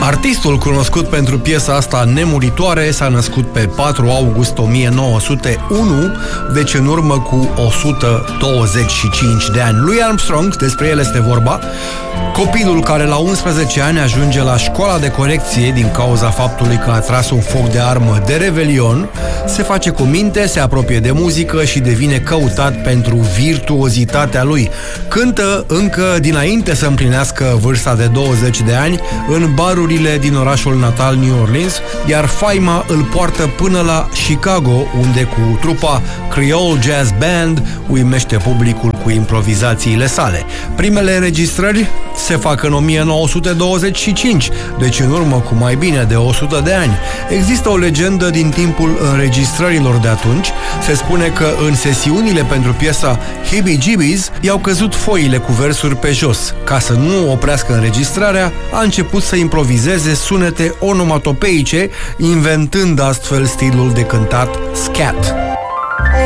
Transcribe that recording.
Artistul cunoscut pentru piesa asta nemuritoare s-a născut pe 4 august 1901, deci în urmă cu 125 de ani. Louis Armstrong, despre el este vorba, copilul care la 11 ani ajunge la școala de corecție din cauza faptului că a tras un foc de armă de revelion, se face cu minte, se apropie de muzică și devine căutat pentru virtuozitatea lui. Cântă încă dinainte să împlinească vârsta de 20 de ani în barurile din orașul natal New Orleans, iar faima îl poartă până la Chicago, unde cu trupa Creole Jazz Band uimește publicul cu improvizațiile sale. Primele înregistrări se fac în 1925, deci în urmă cu mai bine de 100 de ani. Există o legendă din timpul înregistrărilor de atunci. Se spune că în sesiunile pentru piesa Heebie Jeebies i-au căzut foile cu versuri pe jos. Ca să nu oprească înregistrarea, a început să improvizeze sunete onomatopeice, inventând astfel stilul de cântat scat.